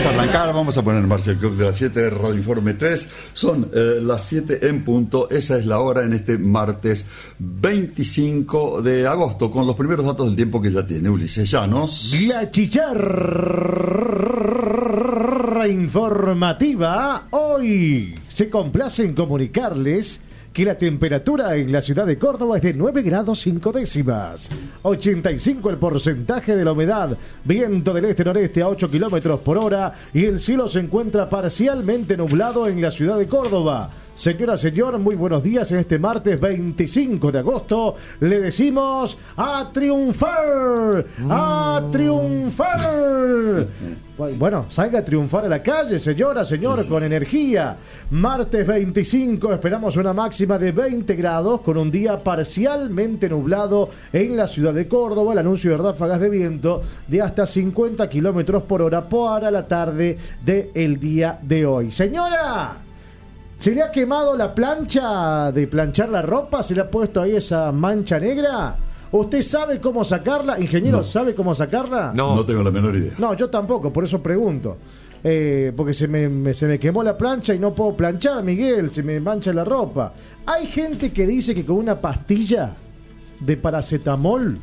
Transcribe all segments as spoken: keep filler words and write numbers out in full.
Vamos a arrancar, vamos a poner en marcha el Club de las siete de Radio Informe tres. Son eh, las siete en punto, esa es la hora en este martes veinticinco de agosto, con los primeros datos del tiempo que ya tiene Ulises Llanos. La chicharra informativa. Hoy se complace en comunicarles que la temperatura en la ciudad de Córdoba es de nueve grados cinco décimas, ochenta y cinco el porcentaje de la humedad, viento del este-noreste a ocho kilómetros por hora y el cielo se encuentra parcialmente nublado en la ciudad de Córdoba. Señora, señor, muy buenos días. En este martes veinticinco de agosto le decimos ¡a triunfar! ¡A triunfar! Bueno, salga a triunfar a la calle, señora, señor, sí, sí, con sí. energía. Martes veinticinco, esperamos una máxima de veinte grados con un día parcialmente nublado en la ciudad de Córdoba. El anuncio de ráfagas de viento de hasta cincuenta kilómetros por hora para la tarde del día de hoy. Señora, ¿se le ha quemado la plancha de planchar la ropa? ¿Se le ha puesto ahí esa mancha negra? ¿Usted sabe cómo sacarla? Ingeniero, no. ¿sabe cómo sacarla? No, no tengo la menor idea. No, yo tampoco, por eso pregunto. Eh, porque se me, me, se me quemó la plancha y no puedo planchar, Miguel, se me mancha la ropa. Hay gente que dice que con una pastilla de paracetamol,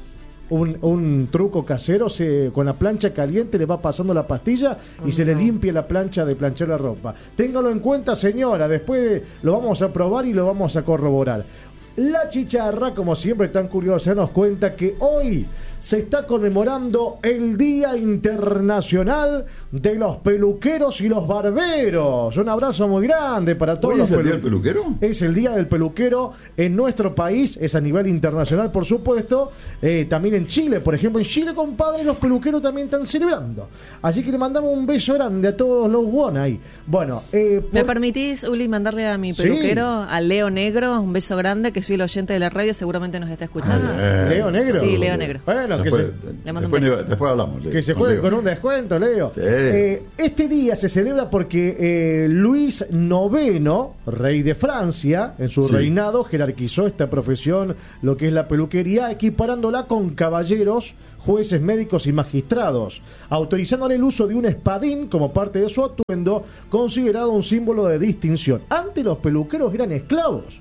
un, un truco casero, se, con la plancha caliente le va pasando la pastilla y uh-huh. se le limpia la plancha de planchar la ropa. Téngalo en cuenta, señora, después lo vamos a probar y lo vamos a corroborar. La chicharra, como siempre tan curiosa, nos cuenta que hoy se está conmemorando el Día Internacional de los Peluqueros y los Barberos. Un abrazo muy grande para todos. ¿Hoy es los el Día del Peluquero? Es el Día del Peluquero en nuestro país, es a nivel internacional, por supuesto. Eh, también en Chile, por ejemplo, en Chile, compadre, los peluqueros también están celebrando. Así que le mandamos un beso grande a todos los buenos ahí. Bueno, eh, por... ¿me permitís, Uli, mandarle a mi peluquero, sí, a Leo Negro, un beso grande, que soy el oyente de la radio, seguramente nos está escuchando? Ah, ¿Leo Negro? Sí, Leo Negro. Bueno, después, que se... le mando un después, beso. después hablamos. Leo, que se juegue con un descuento, Leo. Sí. Eh, este día se celebra porque eh, Luis noveno, rey de Francia, en su sí. reinado jerarquizó esta profesión, lo que es la peluquería, equiparándola con caballeros, jueces, médicos y magistrados, autorizándole el uso de un espadín como parte de su atuendo, considerado un símbolo de distinción. Antes los peluqueros eran esclavos.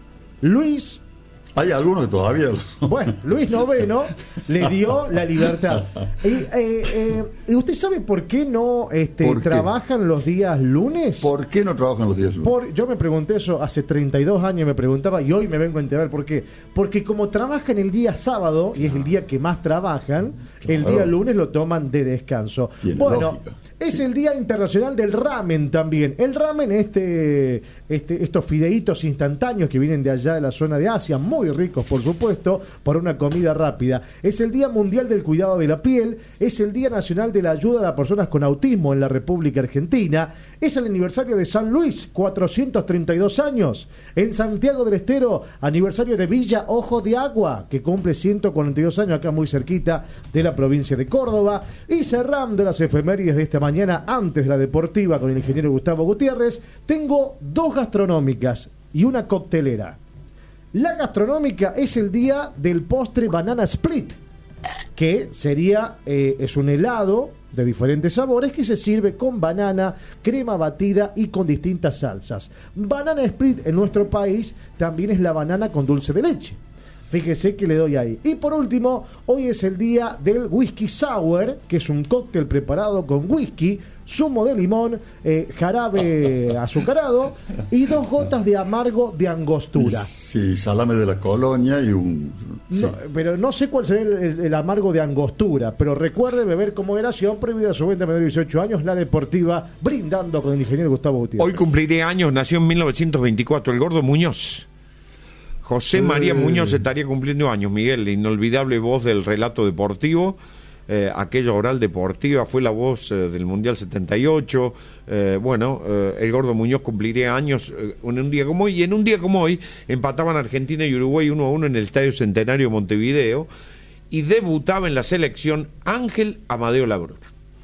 Luis... Hay algunos que todavía... Bueno, Luis noveno le dio la libertad. Y, eh, eh, ¿y usted sabe por qué no este, ¿Por qué? trabajan los días lunes? ¿Por qué no trabajan los días lunes? Por, yo me pregunté eso hace treinta y dos años, me preguntaba, y hoy me vengo a enterar por qué. Porque como trabajan el día sábado, y es el día que más trabajan, claro, el día lunes lo toman de descanso. Tiene bueno, lógica. Es sí. el Día Internacional del Ramen también. El ramen, este, este, estos fideitos instantáneos que vienen de allá de la zona de Asia, muy ricos por supuesto, para una comida rápida. Es el Día Mundial del Cuidado de la Piel, es el Día Nacional de la Ayuda a las Personas con Autismo en la República Argentina, es el aniversario de San Luis, cuatrocientos treinta y dos años. En Santiago del Estero, aniversario de Villa Ojo de Agua, que cumple ciento cuarenta y dos años, acá muy cerquita de la provincia de Córdoba. Y cerrando las efemérides de esta mañana, antes de la deportiva con el ingeniero Gustavo Gutiérrez, tengo dos gastronómicas y una coctelera. La gastronómica es el día del postre banana split, que sería, eh, es un helado de diferentes sabores que se sirve con banana, crema batida y con distintas salsas. Banana split en nuestro país también es la banana con dulce de leche. Fíjese que le doy ahí. Y por último, hoy es el día del whisky sour, que es un cóctel preparado con whisky, zumo de limón, eh, jarabe azucarado y dos gotas de amargo de angostura. Sí, salame de la colonia y un... Sí. No, pero no sé cuál será el, el, el amargo de angostura, pero recuerde beber con moderación, prohibida su venta menor de dieciocho años, la deportiva, brindando con el ingeniero Gustavo Gutiérrez. Hoy cumpliré años, nació en mil novecientos veinticuatro, el Gordo Muñoz. José María Muñoz estaría cumpliendo años, Miguel, la inolvidable voz del relato deportivo, eh, aquella oral deportiva, fue la voz eh, del Mundial setenta y ocho, eh, bueno, eh, el Gordo Muñoz cumpliría años eh, en un día como hoy, y en un día como hoy empataban Argentina y Uruguay uno a uno en el Estadio Centenario Montevideo, y debutaba en la selección Ángel Amadeo Labruna.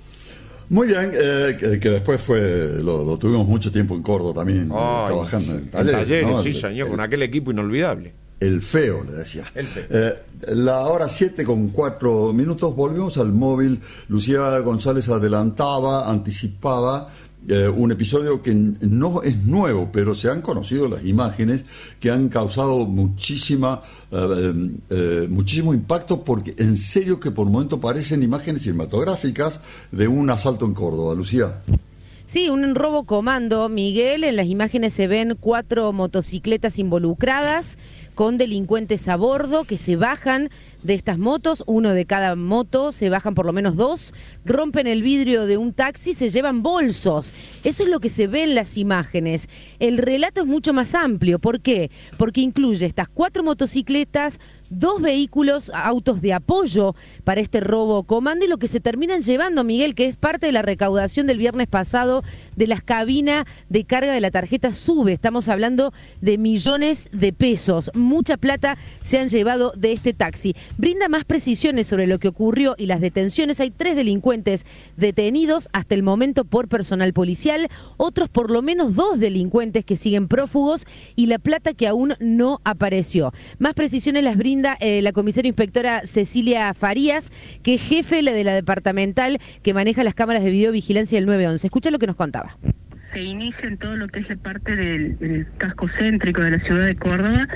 Muy bien, eh, que, que después fue lo, lo tuvimos mucho tiempo en Córdoba también, Ay, trabajando en talleres, talleres, ¿no? sí señor, el, con aquel equipo inolvidable. El feo, le decía. El feo. Eh, la hora siete con cuatro minutos, volvemos al móvil. Lucía González adelantaba, anticipaba eh, un episodio que no es nuevo, pero se han conocido las imágenes que han causado muchísima, eh, eh, muchísimo impacto, porque en serio que por momento parecen imágenes cinematográficas de un asalto en Córdoba. Lucía. Sí, un robo comando, Miguel. En las imágenes se ven cuatro motocicletas involucradas con delincuentes a bordo que se bajan de estas motos, uno de cada moto, se bajan por lo menos dos, rompen el vidrio de un taxi, se llevan bolsos. Eso es lo que se ve en las imágenes. El relato es mucho más amplio. ¿Por qué? Porque incluye estas cuatro motocicletas, dos vehículos, autos de apoyo para este robo comando, y lo que se terminan llevando, Miguel, que es parte de la recaudación del viernes pasado de las cabinas de carga de la tarjeta SUBE. Estamos hablando de millones de pesos. Mucha plata se han llevado de este taxi. Brinda más precisiones sobre lo que ocurrió y las detenciones. Hay tres delincuentes detenidos hasta el momento por personal policial, otros por lo menos dos delincuentes que siguen prófugos y la plata que aún no apareció. Más precisiones las brinda eh, la comisaria inspectora Cecilia Farías, que es jefe de la departamental que maneja las cámaras de videovigilancia del nueve once. Escucha lo que nos contaba. Se inicia en todo lo que es la parte del, del casco céntrico de la ciudad de Córdoba,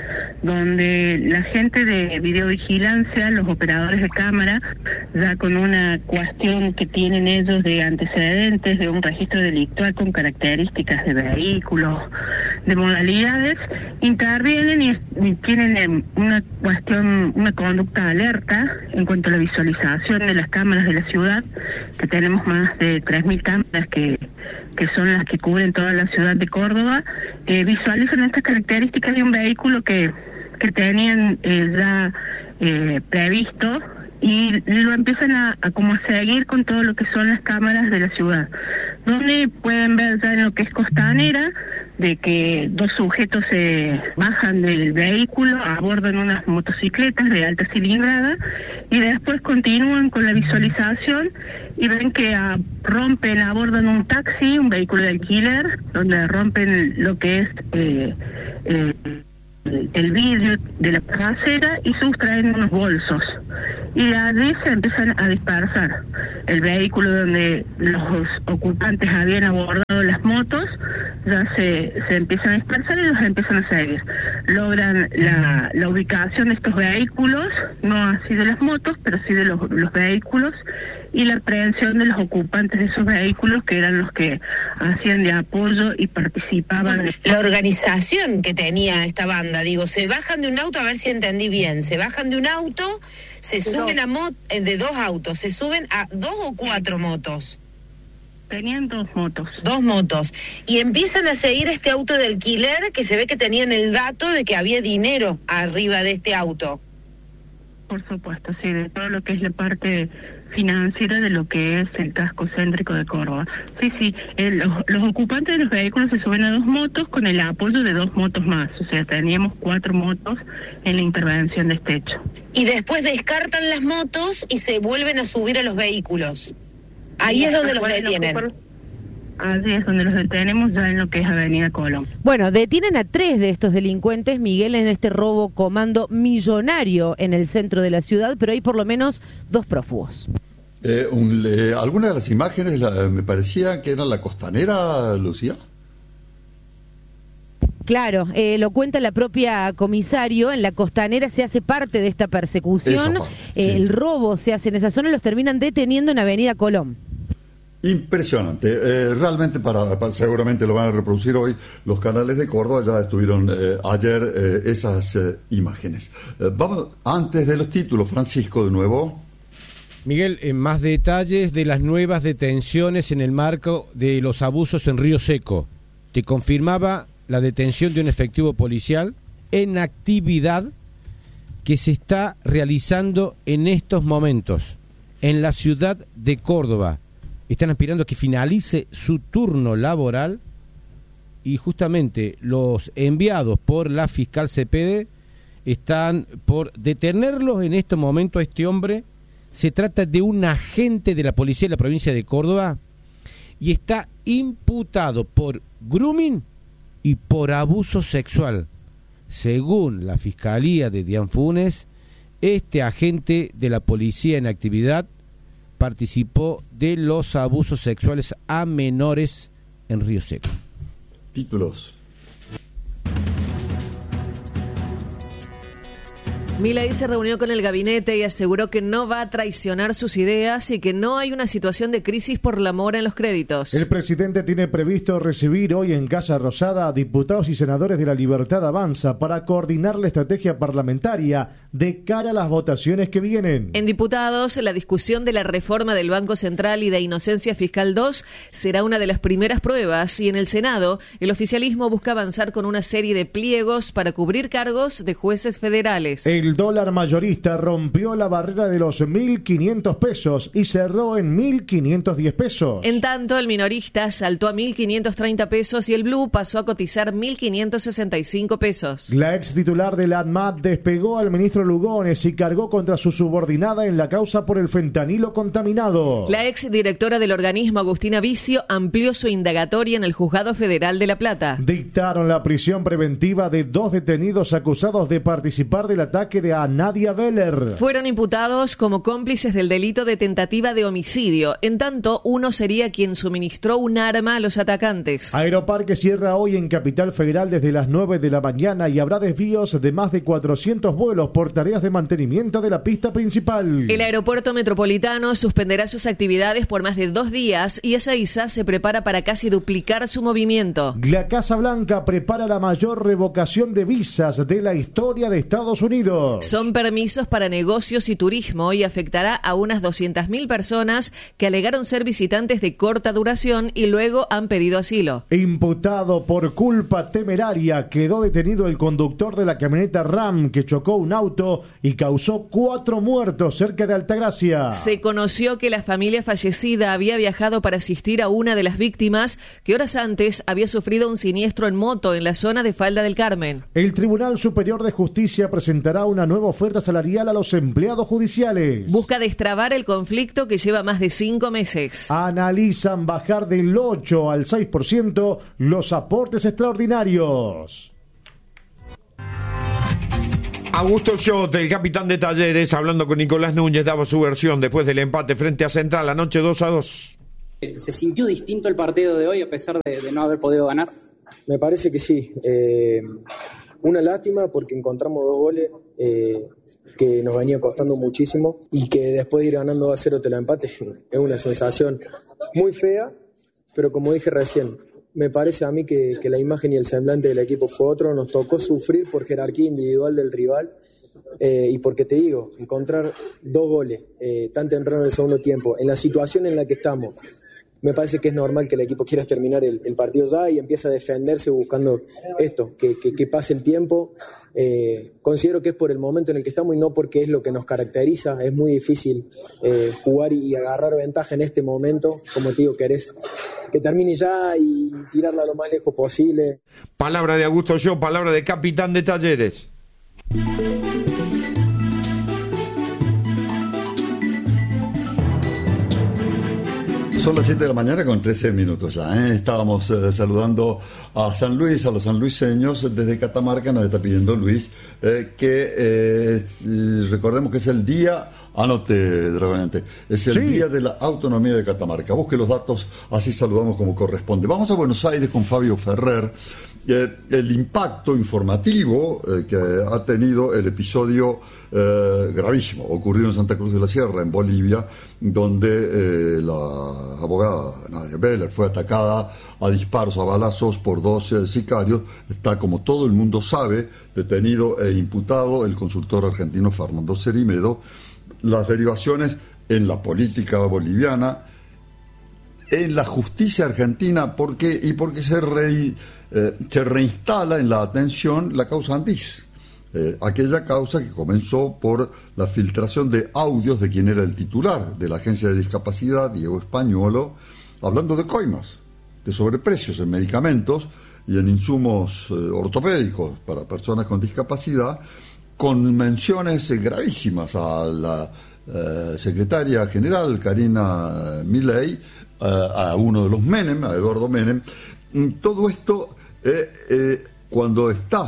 donde la gente de videovigilancia, los operadores de cámara, ya con una cuestión que tienen ellos de antecedentes, de un registro delictual con características de vehículos, de modalidades, intervienen y, y tienen una cuestión, una conducta alerta en cuanto a la visualización de las cámaras de la ciudad, que tenemos más de tres mil cámaras que que son las que cubren toda la ciudad de Córdoba. Eh, visualizan estas características de un vehículo que, que tenían eh, ya eh, previsto, y lo empiezan a, a como a seguir con todo lo que son las cámaras de la ciudad, donde pueden ver ya en lo que es Costanera, de que dos sujetos se bajan del vehículo, abordan unas motocicletas de alta cilindrada y después continúan con la visualización y ven que uh, rompen, abordan un taxi, un vehículo de alquiler, donde rompen lo que es eh, eh, el vidrio de la trasera y sustraen unos bolsos. Y de allí se empiezan a dispersar. El vehículo donde los ocupantes habían abordado las motos ya se, se empiezan a dispersar y los empiezan a seguir. Logran la, la ubicación de estos vehículos, no así de las motos, pero sí de los, los vehículos, y la aprehensión de los ocupantes de esos vehículos, que eran los que hacían de apoyo y participaban. La organización que tenía esta banda, digo, se bajan de un auto, a ver si entendí bien, se bajan de un auto, se suben a motos, de dos autos, se suben a dos o cuatro motos. Tenían dos motos. Dos motos. Y empiezan a seguir este auto de alquiler, que se ve que tenían el dato de que había dinero arriba de este auto. Por supuesto, sí, de todo lo que es la parte financiera de lo que es el casco céntrico de Córdoba. Sí, sí, eh, los, los ocupantes de los vehículos se suben a dos motos con el apoyo de dos motos más. O sea, teníamos cuatro motos en la intervención de este hecho. Y después descartan las motos y se vuelven a subir a los vehículos. Ahí es donde los detienen. Así es donde los detenemos, ya en lo que es Avenida Colón. Bueno, detienen a tres de estos delincuentes, Miguel, en este robo comando millonario en el centro de la ciudad, pero hay por lo menos dos prófugos. Eh, un, eh, algunas de las imágenes la, me parecía que eran la Costanera, Lucía. Claro, eh, lo cuenta la propia comisario, en la Costanera se hace parte de esta persecución, parte, eh, sí. El robo se hace en esa zona y los terminan deteniendo en Avenida Colón. Impresionante, eh, realmente para, para seguramente lo van a reproducir hoy los canales de Córdoba, ya estuvieron eh, ayer eh, esas eh, imágenes. Eh, vamos, antes de los títulos, Francisco, de nuevo. Miguel, en más detalles de las nuevas detenciones en el marco de los abusos en Río Seco. Te confirmaba la detención de un efectivo policial en actividad que se está realizando en estos momentos en la ciudad de Córdoba. Están aspirando a que finalice su turno laboral y justamente los enviados por la fiscal Cepede están por detenerlos en este momento a este hombre. Se trata de un agente de la policía de la provincia de Córdoba y está imputado por grooming y por abuso sexual. Según la Fiscalía de Dian Funes, este agente de la policía en actividad participó de los abusos sexuales a menores en Río Seco. Títulos. Milei se reunió con el gabinete y aseguró que no va a traicionar sus ideas y que no hay una situación de crisis por la mora en los créditos. El presidente tiene previsto recibir hoy en Casa Rosada a diputados y senadores de la Libertad Avanza para coordinar la estrategia parlamentaria de cara a las votaciones que vienen. En diputados, la discusión de la reforma del Banco Central y de Inocencia Fiscal dos será una de las primeras pruebas, y en el Senado, el oficialismo busca avanzar con una serie de pliegos para cubrir cargos de jueces federales. El dólar mayorista rompió la barrera de los mil quinientos pesos y cerró en mil quinientos diez pesos. En tanto, el minorista saltó a mil quinientos treinta pesos y el blue pasó a cotizar mil quinientos sesenta y cinco pesos. La ex titular de la ANMAT despegó al ministro Lugones y cargó contra su subordinada en la causa por el fentanilo contaminado. La ex directora del organismo, Agustina Vicio, amplió su indagatoria en el Juzgado Federal de La Plata. Dictaron la prisión preventiva de dos detenidos acusados de participar del ataque de a Nadia Beller. Fueron imputados como cómplices del delito de tentativa de homicidio. En tanto, uno sería quien suministró un arma a los atacantes. Aeroparque cierra hoy en Capital Federal desde las nueve de la mañana y habrá desvíos de más de cuatrocientos vuelos por tareas de mantenimiento de la pista principal. El aeropuerto metropolitano suspenderá sus actividades por más de dos días y Ezeiza se prepara para casi duplicar su movimiento. La Casa Blanca prepara la mayor revocación de visas de la historia de Estados Unidos. Son permisos para negocios y turismo y afectará a unas doscientas mil personas que alegaron ser visitantes de corta duración y luego han pedido asilo. Imputado por culpa temeraria, quedó detenido el conductor de la camioneta Ram que chocó un auto y causó cuatro muertos cerca de Altagracia. Se conoció que la familia fallecida había viajado para asistir a una de las víctimas que horas antes había sufrido un siniestro en moto en la zona de Falda del Carmen. El Tribunal Superior de Justicia presentará una nueva oferta salarial a los empleados judiciales. Busca destrabar el conflicto que lleva más de cinco meses. Analizan bajar del ocho al seis por ciento los aportes extraordinarios. Augusto Schott, el capitán de Talleres, hablando con Nicolás Núñez, daba su versión después del empate frente a Central anoche dos a dos. ¿Se sintió distinto el partido de hoy a pesar de, de no haber podido ganar? Me parece que sí. Eh, una lástima porque encontramos dos goles eh, que nos venía costando muchísimo y que después de ir ganando dos a cero te lo empate es una sensación muy fea, pero como dije recién, me parece a mí que, que la imagen y el semblante del equipo fue otro. Nos tocó sufrir por jerarquía individual del rival eh, y porque te digo, encontrar dos goles eh, tan temprano en el segundo tiempo, en la situación en la que estamos, me parece que es normal que el equipo quiera terminar el, el partido ya y empieza a defenderse buscando esto, que, que, que pase el tiempo. Eh, considero que es por el momento en el que estamos y no porque es lo que nos caracteriza. Es muy difícil eh, jugar y agarrar ventaja en este momento. Como te digo, querés que termine ya y tirarla lo más lejos posible. Palabra de Augusto Schott, palabra de capitán de Talleres. Son las siete de la mañana con trece minutos ya, ¿eh? Estábamos eh, saludando a San Luis, a los sanluiseños desde Catamarca. Nos está pidiendo Luis eh, que eh, recordemos que es el día, anote Dragonante, es el sí. día de la autonomía de Catamarca. Busque los datos, así saludamos como corresponde. Vamos a Buenos Aires con Fabio Ferrer. Eh, el impacto informativo eh, que ha tenido el episodio eh, gravísimo ocurrido en Santa Cruz de la Sierra, en Bolivia, donde eh, la abogada Nadia Beller fue atacada a disparos, a balazos por dos eh, sicarios. Está, como todo el mundo sabe, detenido e imputado el consultor argentino Fernando Cerimedo. Las derivaciones en la política boliviana, en la justicia argentina, porque y porque se re, eh, se reinstala en la atención la causa Andís, eh, aquella causa que comenzó por la filtración de audios de quien era el titular de la Agencia de Discapacidad, Diego Españolo, hablando de coimas, de sobreprecios en medicamentos y en insumos eh, ortopédicos para personas con discapacidad, con menciones eh, gravísimas a la eh, secretaria general Karina Milei, a uno de los Menem, a Eduardo Menem. Todo esto, eh, eh, cuando está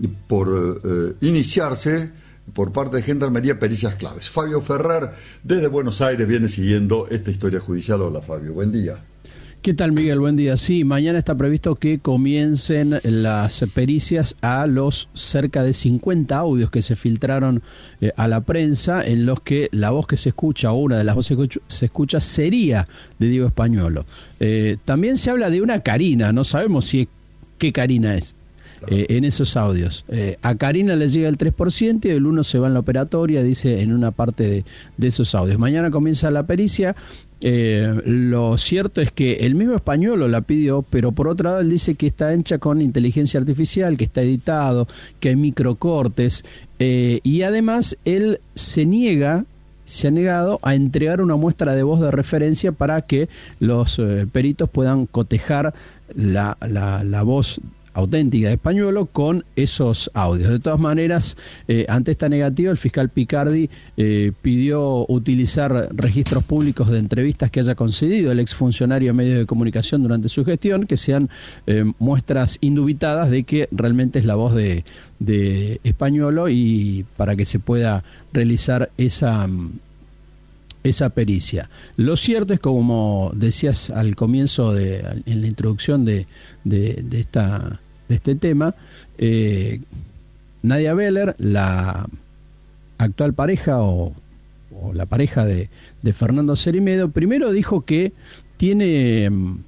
por eh, iniciarse por parte de Gendarmería Pericias Claves. Fabio Ferrer, desde Buenos Aires, viene siguiendo esta historia judicial. Hola, Fabio, buen día. ¿Qué tal, Miguel? Buen día. Sí, mañana está previsto que comiencen las pericias a los cerca de cincuenta audios que se filtraron eh, a la prensa, en los que la voz que se escucha, o una de las voces que se escucha, sería de Diego Españolo. Eh, también se habla de una Karina, no sabemos si qué Karina es. Eh, en esos audios. Eh, a Karina le llega el tres por ciento y el uno se va en la operatoria, dice en una parte de, de esos audios. Mañana comienza la pericia. Eh, lo cierto es que el mismo Españolo la pidió, pero por otro lado él dice que está hecha con inteligencia artificial, que está editado, que hay microcortes, eh, y además él se niega se ha negado a entregar una muestra de voz de referencia para que los eh, peritos puedan cotejar la, la, la voz auténtica de Españolo con esos audios. De todas maneras, eh, ante esta negativa, el fiscal Picardi eh, pidió utilizar registros públicos de entrevistas que haya concedido el exfuncionario a medios de comunicación durante su gestión, que sean eh, muestras indubitadas de que realmente es la voz de, de Españolo, y para que se pueda realizar esa esa pericia. Lo cierto es, como decías al comienzo, de, en la introducción de, de, de, esta, de este tema, eh, Nadia Beller, la actual pareja o, o la pareja de, de Fernando Cerimedo, primero dijo que tiene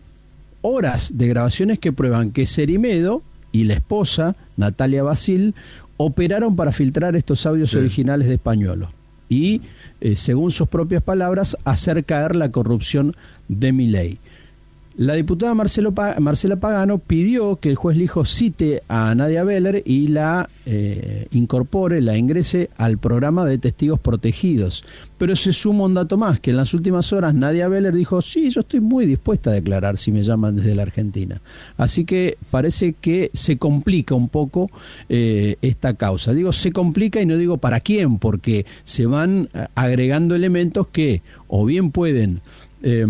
horas de grabaciones que prueban que Cerimedo y la esposa, Natalia Basil, operaron para filtrar estos audios sí. originales de Españolo. Y, eh, según sus propias palabras, hacer caer la corrupción de Milei. La diputada Marcelo pa- Marcela Pagano pidió que el juez Lijo cite a Nadia Beller y la eh, incorpore, la ingrese al programa de testigos protegidos. Pero se suma un dato más, que en las últimas horas Nadia Beller dijo: sí, yo estoy muy dispuesta a declarar si me llaman desde la Argentina. Así que parece que se complica un poco eh, esta causa. Digo se complica y no digo para quién, porque se van agregando elementos que o bien pueden Eh,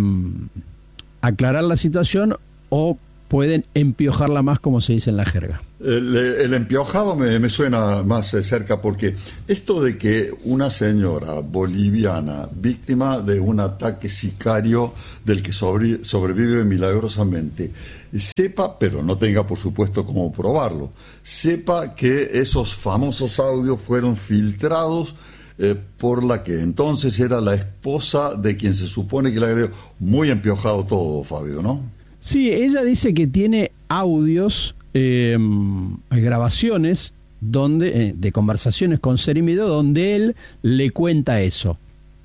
aclarar la situación o pueden empiojarla más, como se dice en la jerga. El, el empiojado me, me suena más cerca, porque esto de que una señora boliviana, víctima de un ataque sicario del que sobre, sobrevive milagrosamente, sepa, pero no tenga por supuesto cómo probarlo, sepa que esos famosos audios fueron filtrados Eh, por la que entonces era la esposa de quien se supone que le agredió. Muy empiojado todo, Fabio, ¿no? Sí, ella dice que tiene audios, eh, grabaciones donde eh, de conversaciones con Cerimedo donde él le cuenta eso.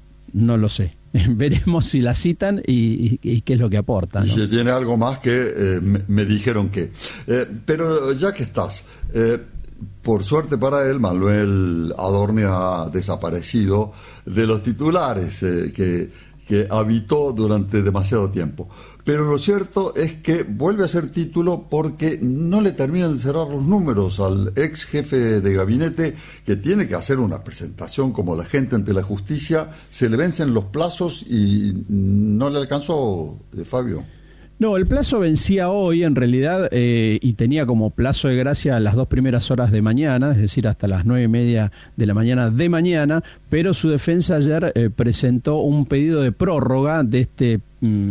No lo sé. Veremos si la citan y, y, y qué es lo que aportan, ¿no? Y si tiene algo más que eh, me, me dijeron que. Eh, pero ya que estás... Eh, Por suerte para él, Manuel Adorni ha desaparecido de los titulares eh, que, que habitó durante demasiado tiempo. Pero lo cierto es que vuelve a ser título porque no le terminan de cerrar los números al ex jefe de gabinete, que tiene que hacer una presentación como la gente ante la justicia. Se le vencen los plazos y no le alcanzó, eh, Fabio. No, el plazo vencía hoy en realidad eh, y tenía como plazo de gracia las dos primeras horas de mañana, es decir, hasta las nueve y media de la mañana de mañana, pero su defensa ayer eh, presentó un pedido de prórroga de este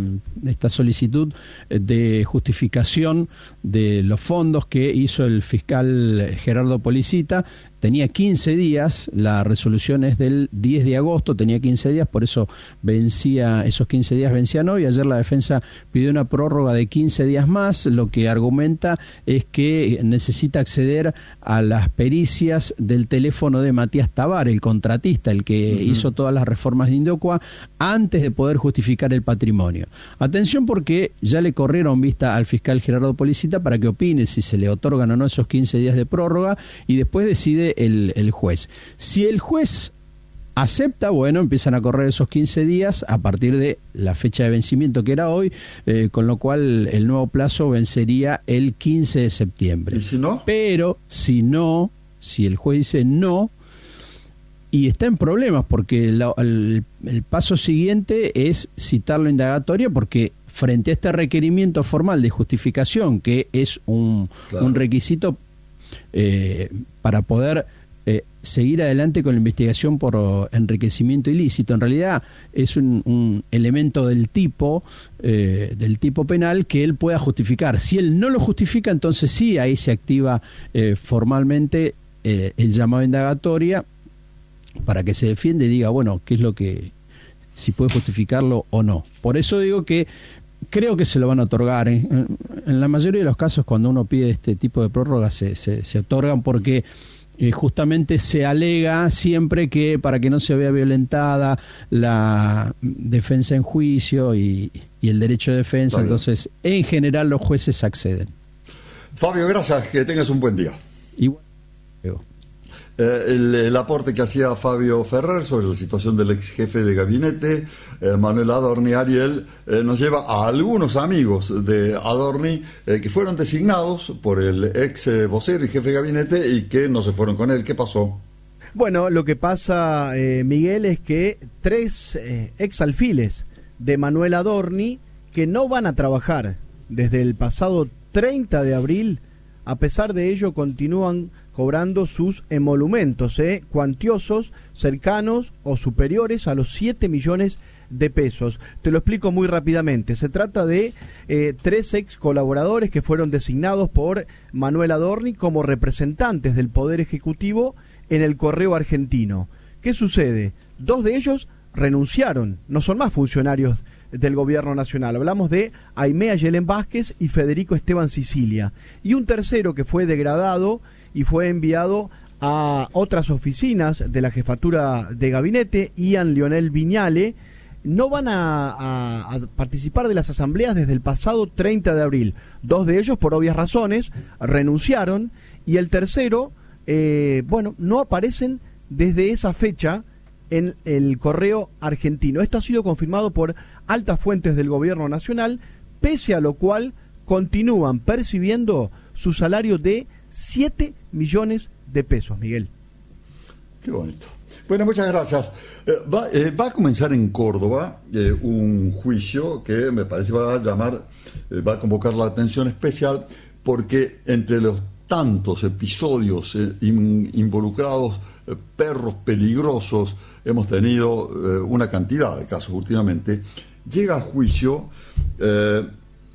de esta solicitud de justificación de los fondos que hizo el fiscal Gerardo Policita. Tenía quince días, la resolución es del diez de agosto, tenía quince días, por eso vencía, esos quince días vencían hoy. Ayer la defensa pidió una prórroga de quince días más. Lo que argumenta es que necesita acceder a las pericias del teléfono de Matías Tabar, el contratista, el que uh-huh. hizo todas las reformas de Indocua, antes de poder justificar el patrimonio. Atención, porque ya le corrieron vista al fiscal Gerardo Policita para que opine si se le otorgan o no esos quince días de prórroga, y después decide el, el juez. Si el juez acepta, bueno, empiezan a correr esos quince días a partir de la fecha de vencimiento, que era hoy, eh, con lo cual el nuevo plazo vencería el quince de septiembre. ¿Y si no? Pero si no, si el juez dice no, y está en problemas, porque la, el, el paso siguiente es citarlo indagatoria, porque frente a este requerimiento formal de justificación, que es un, claro. un requisito eh, para poder eh, seguir adelante con la investigación por enriquecimiento ilícito. En realidad es un, un elemento del tipo eh, del tipo penal que él pueda justificar. Si él no lo justifica, entonces sí, ahí se activa eh, formalmente eh, el llamado a indagatoria para que se defienda y diga, bueno, qué es lo que, si puede justificarlo o no. Por eso digo que creo que se lo van a otorgar. ¿eh? En la mayoría de los casos, cuando uno pide este tipo de prórrogas, se, se, se otorgan porque eh, justamente se alega siempre que para que no se vea violentada la defensa en juicio y, y el derecho de defensa. Entonces, en general, los jueces acceden. Fabio, gracias. Que tengas un buen día. Igual. Eh, el, el aporte que hacía Fabio Ferrer sobre la situación del ex jefe de gabinete, eh, Manuel Adorni Ariel, eh, nos lleva a algunos amigos de Adorni eh, que fueron designados por el ex eh, vocero y jefe de gabinete y que no se fueron con él. ¿Qué pasó? Bueno, lo que pasa, eh, Miguel, es que tres eh, ex alfiles de Manuel Adorni que no van a trabajar desde el pasado treinta de abril, a pesar de ello continúan cobrando sus emolumentos, eh, cuantiosos, cercanos o superiores a los siete millones de pesos. Te lo explico muy rápidamente. Se trata de eh, tres ex colaboradores que fueron designados por Manuel Adorni como representantes del Poder Ejecutivo en el Correo Argentino. ¿Qué sucede? Dos de ellos renunciaron, no son más funcionarios del gobierno nacional. Hablamos de Aimea Yelén Vázquez y Federico Esteban Sicilia. Y un tercero que fue degradado y fue enviado a otras oficinas de la jefatura de gabinete, Ian Leonel Viñale, no van a, a, a participar de las asambleas desde el pasado treinta de abril. Dos de ellos, por obvias razones, renunciaron, y el tercero, eh, bueno, no aparecen desde esa fecha en el Correo Argentino. Esto ha sido confirmado por altas fuentes del gobierno nacional, pese a lo cual continúan percibiendo su salario de siete millones de pesos, Miguel. Qué bonito. Bueno, muchas gracias. Eh, va, eh, va a comenzar en Córdoba eh, un juicio que me parece va a llamar, eh, va a convocar la atención especial, porque entre los tantos episodios eh, in, involucrados, eh, perros peligrosos, hemos tenido eh, una cantidad de casos últimamente, llega a juicio eh,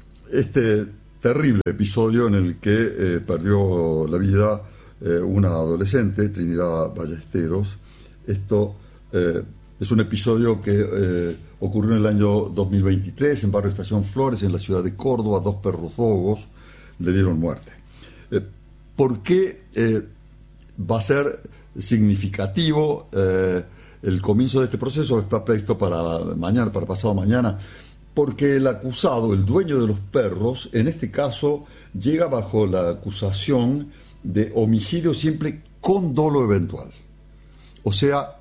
este terrible episodio en el que eh, perdió la vida eh, una adolescente, Trinidad Ballesteros. Esto eh, es un episodio que eh, ocurrió en el año dos mil veintitrés en barrio Estación Flores, en la ciudad de Córdoba. Dos perros dogos le dieron muerte. Eh, ¿Por qué eh, va a ser significativo eh, el comienzo de este proceso? Está previsto para mañana, para pasado mañana. Porque el acusado, el dueño de los perros, en este caso llega bajo la acusación de homicidio siempre con dolo eventual. O sea,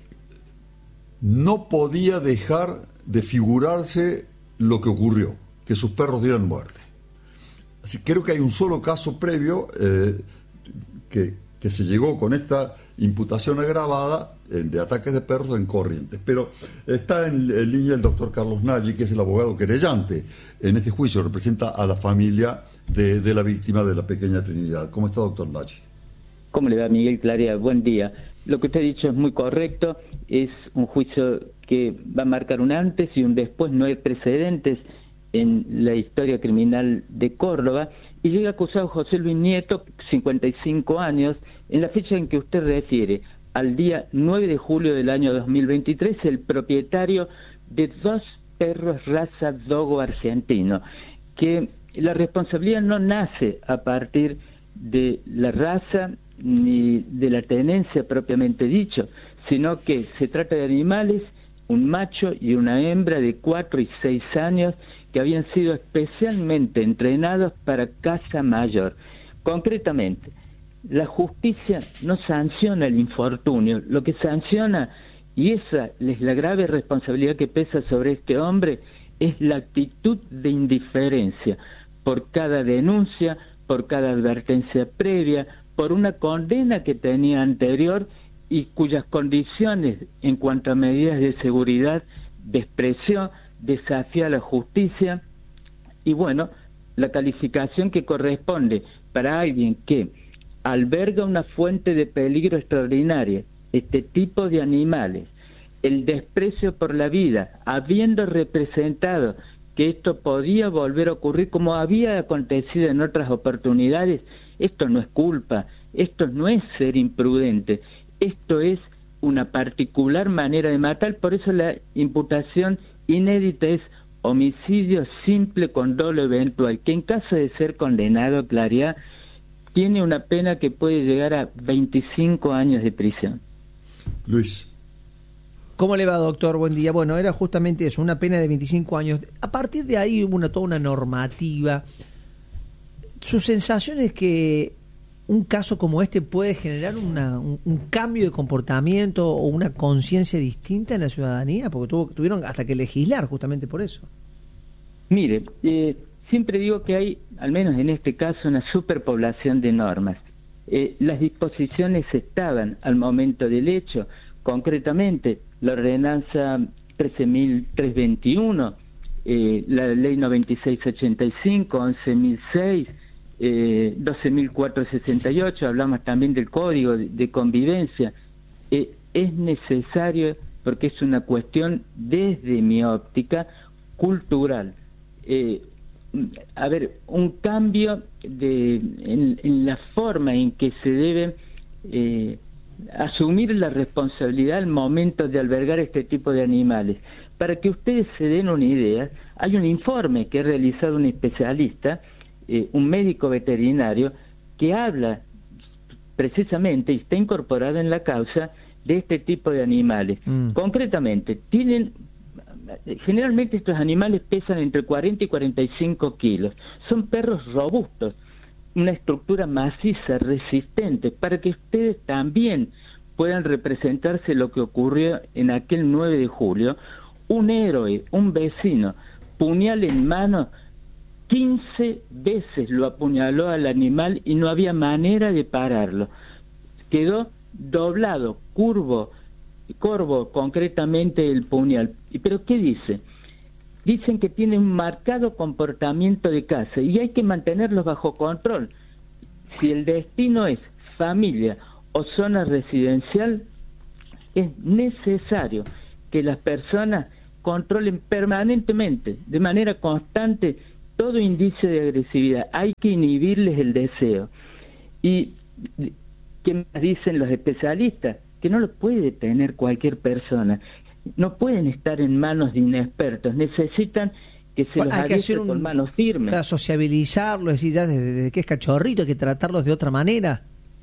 no podía dejar de figurarse lo que ocurrió, que sus perros dieran muerte. Así creo que hay un solo caso previo eh, que, que se llegó con esta imputación agravada eh, de ataques de perros en Corrientes. Pero está en, en línea el doctor Carlos Nagy, que es el abogado querellante en este juicio, representa a la familia de, de la víctima de la pequeña Trinidad. ¿Cómo está, doctor Nagy? ¿Cómo le va, Miguel Clarea? Buen día. Lo que usted ha dicho es muy correcto, es un juicio que va a marcar un antes y un después, no hay precedentes en la historia criminal de Córdoba, y llega acusado José Luis Nieto, cincuenta y cinco años, en la fecha en que usted refiere, al día nueve de julio del año dos mil veintitrés, el propietario de dos perros raza dogo argentino, que la responsabilidad no nace a partir de la raza ni de la tenencia propiamente dicho, sino que se trata de animales, un macho y una hembra de cuatro y seis años que habían sido especialmente entrenados para caza mayor. Concretamente, la justicia no sanciona el infortunio, lo que sanciona, y esa es la grave responsabilidad que pesa sobre este hombre, es la actitud de indiferencia por cada denuncia, por cada advertencia previa, por una condena que tenía anterior y cuyas condiciones en cuanto a medidas de seguridad despreció, desafió a la justicia, y bueno, la calificación que corresponde para alguien que alberga una fuente de peligro extraordinaria. Este tipo de animales, el desprecio por la vida, habiendo representado que esto podía volver a ocurrir como había acontecido en otras oportunidades, esto no es culpa, esto no es ser imprudente, esto es una particular manera de matar. Por eso la imputación inédita es homicidio simple con dolo eventual, que en caso de ser condenado, Claridad, tiene una pena que puede llegar a veinticinco años de prisión. Luis. ¿Cómo le va, doctor? Buen día. Bueno, era justamente eso, una pena de veinticinco años. A partir de ahí hubo una, toda una normativa. ¿Su sensación es que un caso como este puede generar una, un, un cambio de comportamiento o una conciencia distinta en la ciudadanía? Porque tuvo, tuvieron hasta que legislar justamente por eso. Mire, eh, siempre digo que hay, al menos en este caso, una superpoblación de normas. Eh, las disposiciones estaban al momento del hecho. Concretamente, la ordenanza trece mil trescientos veintiuno, eh, la ley noventa y seis ochenta y cinco, once mil seis, eh, doce mil cuatrocientos sesenta y ocho, hablamos también del Código de, de Convivencia. Eh, es necesario, porque es una cuestión, desde mi óptica, cultural. Eh, a ver, un cambio de, en, en la forma en que se debe eh, asumir la responsabilidad al momento de albergar este tipo de animales. Para que ustedes se den una idea, hay un informe que ha realizado un especialista, eh, un médico veterinario, que habla precisamente y está incorporado en la causa de este tipo de animales. Mm. Concretamente, tienen... Generalmente estos animales pesan entre cuarenta y cuarenta y cinco kilos. Son perros robustos, una estructura maciza, resistente, para que ustedes también puedan representarse lo que ocurrió en aquel nueve de julio. Un héroe, un vecino, puñal en mano, quince veces lo apuñaló al animal y no había manera de pararlo. Quedó doblado, curvo, corvo, concretamente el puñal. ¿Pero qué dice? Dicen que tiene un marcado comportamiento de caza y hay que mantenerlos bajo control. Si el destino es familia o zona residencial, es necesario que las personas controlen permanentemente, de manera constante, todo indicio de agresividad. Hay que inhibirles el deseo. ¿Y qué más dicen los especialistas? Que no lo puede tener cualquier persona. No pueden estar en manos de inexpertos, necesitan que se los adhiere con manos firmes. Para sociabilizarlo, es decir, ya desde, desde que es cachorrito, hay que tratarlos de otra manera.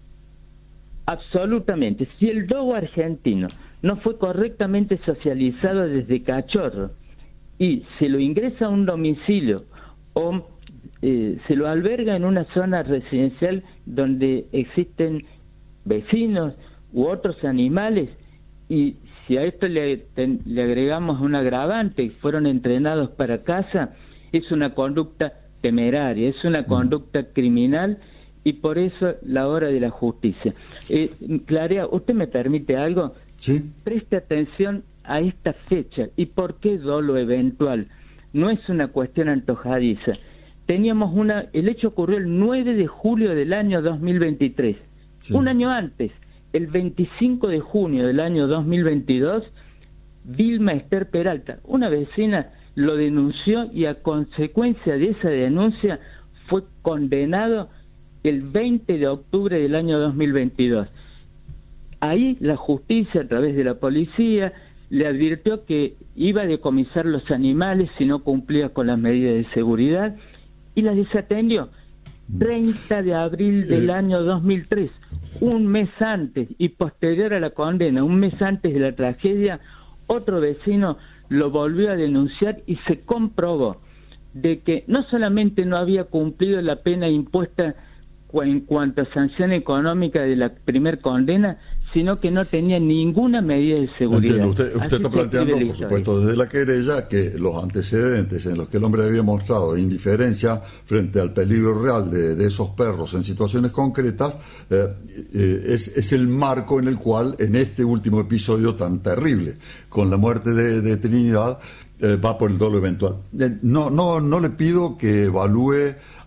Absolutamente. Si el dogo argentino no fue correctamente socializado desde cachorro y se lo ingresa a un domicilio o eh, se lo alberga en una zona residencial donde existen vecinos u otros animales, y si a esto le, ten, le agregamos un agravante, fueron entrenados para caza, es una conducta temeraria, es una conducta criminal, y por eso la hora de la justicia. Eh, Clarea, ¿usted me permite algo? Sí. Preste atención a esta fecha. ¿Y por qué dolo eventual? No es una cuestión antojadiza. Teníamos una... El hecho ocurrió el nueve de julio del año dos mil veintitrés. Sí. Un año antes, el veinticinco de junio del año dos mil veintidós, Vilma Esther Peralta, una vecina, lo denunció y a consecuencia de esa denuncia fue condenado el veinte de octubre del año dos mil veintidós. Ahí la justicia, a través de la policía, le advirtió que iba a decomisar los animales si no cumplía con las medidas de seguridad y la desatendió. treinta de abril del año dos mil tres, un mes antes y posterior a la condena, un mes antes de la tragedia, otro vecino lo volvió a denunciar y se comprobó de que no solamente no había cumplido la pena impuesta en cuanto a sanción económica de la primer condena, sino que no tenía ninguna medida de seguridad. Entiendo. Usted, usted está planteando, por supuesto, desde la querella, que los antecedentes en los que el hombre había mostrado indiferencia frente al peligro real de, de esos perros en situaciones concretas, eh, eh, es, es el marco en el cual, en este último episodio tan terrible, con la muerte de, de Trinidad, eh, va por el dolo eventual. Eh, no, no, no le pido que evalúe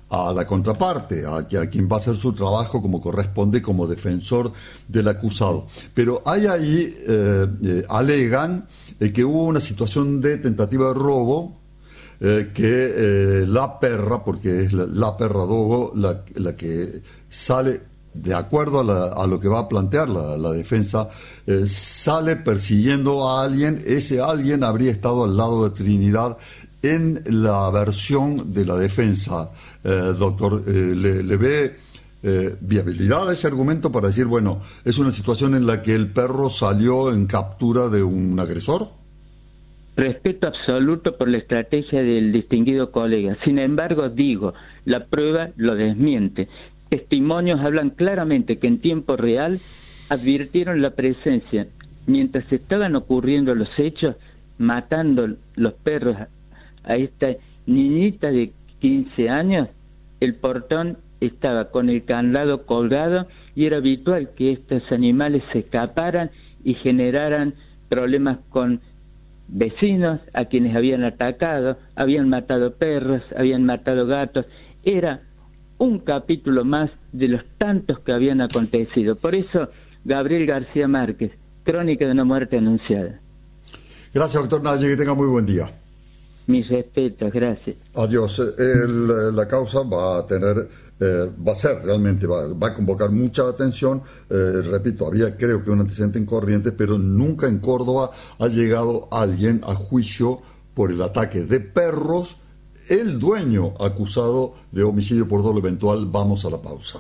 a la contraparte, a, a quien va a hacer su trabajo como corresponde como defensor del acusado. Pero hay ahí, eh, eh, alegan eh, que hubo una situación de tentativa de robo, eh, que eh, la perra, porque es la, la perra Dogo la, la que sale, de acuerdo a, la, a lo que va a plantear la, la defensa, eh, sale persiguiendo a alguien. Ese alguien habría estado al lado de Trinidad en la versión de la defensa. Eh, doctor, eh, ¿le, le ve eh, viabilidad a ese argumento para decir, bueno, es una situación en la que el perro salió en captura de un agresor? Respeto absoluto por la estrategia del distinguido colega. Sin embargo, digo, la prueba lo desmiente. Testimonios hablan claramente que en tiempo real advirtieron la presencia, mientras estaban ocurriendo los hechos, matando los perros a esta niñita de quince años, el portón estaba con el candado colgado y era habitual que estos animales se escaparan y generaran problemas con vecinos a quienes habían atacado, habían matado perros, habían matado gatos. Era un capítulo más de los tantos que habían acontecido. Por eso, Gabriel García Márquez, Crónica de una muerte anunciada. Gracias, doctor Naye, que tenga muy buen día. Mis respetos, gracias. Adiós. El, la causa va a tener, eh, va a ser realmente, va, va a convocar mucha atención. Eh, repito, había creo que un antecedente en Corrientes, pero nunca en Córdoba ha llegado alguien a juicio por el ataque de perros. El dueño acusado de homicidio por dolo eventual. Vamos a la pausa.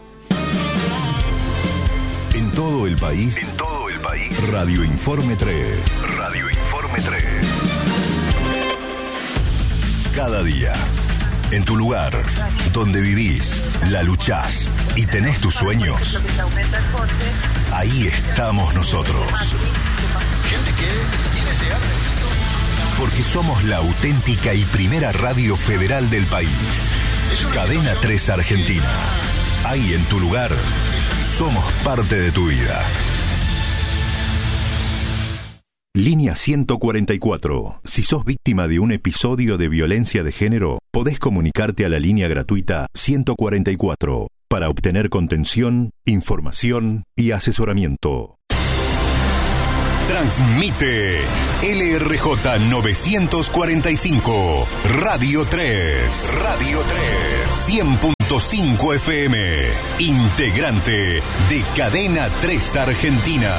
En todo el país. En todo el país. Radio Informe tres. Radio Informe tres. Cada día. En tu lugar. Donde vivís. La luchás. Y tenés tus sueños. Ahí estamos nosotros. Gente que quiere llegar. Porque somos la auténtica y primera radio federal del país. Cadena tres Argentina. Ahí en tu lugar, somos parte de tu vida. Línea ciento cuarenta y cuatro. Si sos víctima de un episodio de violencia de género, podés comunicarte a la línea gratuita ciento cuarenta y cuatro para obtener contención, información y asesoramiento. Transmite L R J novecientos cuarenta y cinco, Radio tres. Radio tres. cien punto cinco F M. Integrante de Cadena tres Argentina.